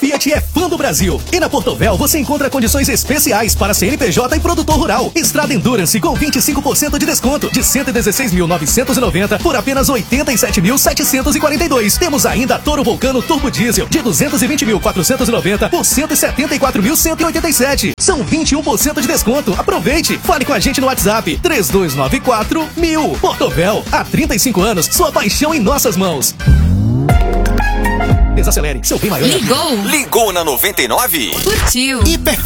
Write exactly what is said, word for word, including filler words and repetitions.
Fiat é fã do Brasil. E na Portovel você encontra condições especiais para C N P J e produtor rural. Estrada Endurance com vinte e cinco por cento de desconto de cento e dezesseis mil novecentos e noventa por apenas oitenta e sete mil setecentos e quarenta e dois. Temos ainda Toro Vulcano Turbo Diesel de duzentos e vinte mil quatrocentos e noventa por cento e setenta e quatro mil cento e oitenta e sete. São vinte e um por cento de desconto. Aproveite. Fale com a gente no WhatsApp três dois nove quatro mil. Portovel, há trinta e cinco anos, sua paixão em nossas mãos. Desacelere, seu bem maior. Ligou. Ligou na noventa e nove. Curtiu. E perfeito.